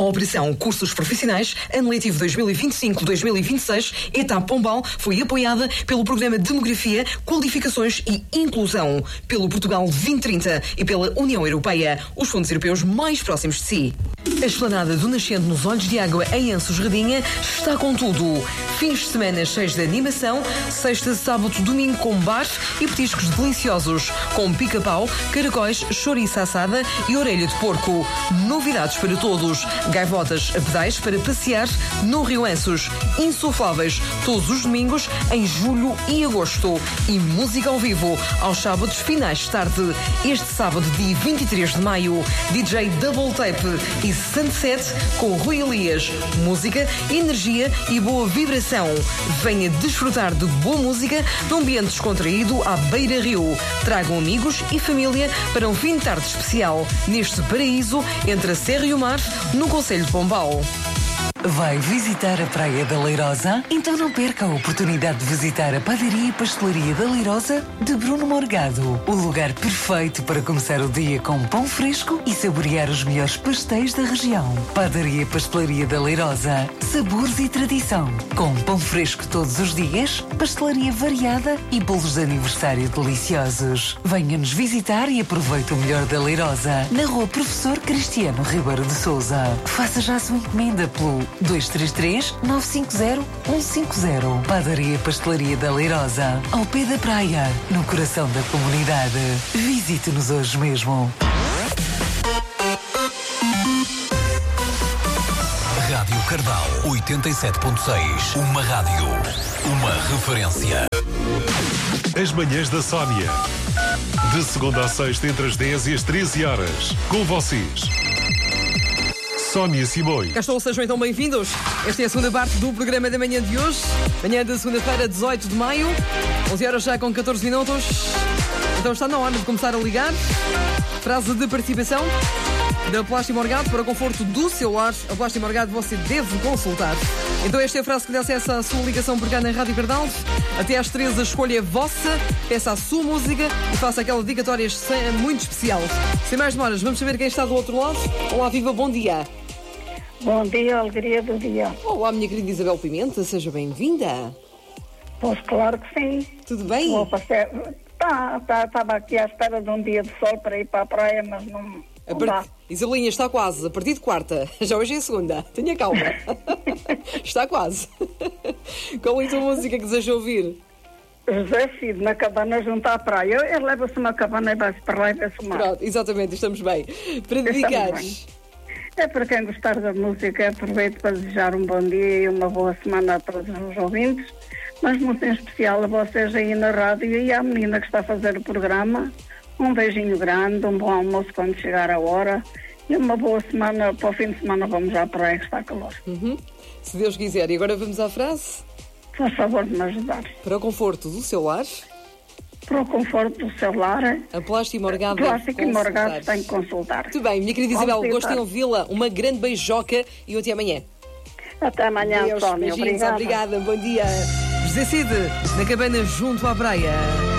Operação Cursos Profissionais, ano letivo 2025-2026, etapa Pombal, foi apoiada pelo Programa Demografia, Qualificações e Inclusão, pelo Portugal 2030 e pela União Europeia, os fundos europeus mais próximos de si. A Esplanada do Nascente nos Olhos de Água, em Anços Redinha, está com tudo. Fins de semana cheios de animação, sexta, sábado, domingo com bar e petiscos deliciosos, com pica-pau, caracóis, chouriça assada e orelha de porco. Novidades para todos. Gaivotas a pedais para passear no Rio Anços. Insufláveis todos os domingos em julho e agosto. E música ao vivo aos sábados finais de tarde. Este sábado, dia 23 de maio, DJ Double Tape e Sunset com Rui Elias. Música, energia e boa vibração. Venha desfrutar de boa música num ambiente descontraído à beira-rio. Tragam amigos e família para um fim de tarde especial neste paraíso entre a Serra e o Mar, no concelho de Pombal. Vai visitar a Praia da Leirosa? Então não perca a oportunidade de visitar a Padaria e Pastelaria da Leirosa de Bruno Morgado. O lugar perfeito para começar o dia com pão fresco e saborear os melhores pastéis da região. Padaria e Pastelaria da Leirosa. Sabores e tradição. Com pão fresco todos os dias, pastelaria variada e bolos de aniversário deliciosos. Venha-nos visitar e aproveite o melhor da Leirosa. Na Rua Professor Cristiano Ribeiro de Sousa. Faça já a sua encomenda pelo 233-950-150. Padaria e Pastelaria da Leirosa, ao pé da praia, no coração da comunidade. Visite-nos hoje mesmo. Rádio Cardal 87.6. Uma rádio, uma referência. As manhãs da Sónia. De segunda a sexta, entre as 10 e as 13 horas. Com vocês, Sónia Simões. Cá estão, sejam então bem-vindos. Esta é a segunda parte do programa da manhã de hoje. Manhã de segunda-feira, 18 de maio. 11 horas já com 14 minutos. Então está na hora de começar a ligar. Frase de participação da Plástico Morgado para o conforto do seu lar. A Plástico Morgado você deve consultar. Então esta é a frase que lhe acessa a sua ligação por cá na Rádio Cardal. Até às 13 a escolha é vossa. Peça a sua música e faça aquela dedicatória muito especial. Sem mais demoras, vamos saber quem está do outro lado. Olá, viva, bom dia. Bom dia, alegria do dia. Olá, minha querida Isabel Pimenta, seja bem-vinda. Pois claro que sim. Tudo bem? Estava aqui à espera de um dia de sol para ir para a praia, mas não dá. Isabelinha, está quase, a partir de quarta. Já hoje é segunda, tenha calma. Está quase. Qual é a tua música que deseja ouvir? José Cid, na cabana junto à praia. Ele leva-se uma cabana e vai-se para lá e vê-se o mar. Pronto, exatamente, estamos bem. Para dedicares... É para quem gostar da música, aproveito para desejar um bom dia e uma boa semana a todos os ouvintes, mas muito em especial a vocês aí na rádio e à menina que está a fazer o programa. Um beijinho grande, um bom almoço quando chegar a hora e uma boa semana. Para o fim de semana vamos à praia que está calor. Se Deus quiser. E agora vamos à frase? Faz favor de me ajudar. Para o conforto do seu lar... Para o conforto do seu lar, a Plástico Morgado tem que consultar. Muito bem, minha querida Isabel, gosto de ouvi-la. Uma grande beijoca e até amanhã. Até amanhã, Sónia. Obrigada, bom dia. José Cid, na cabana junto à praia.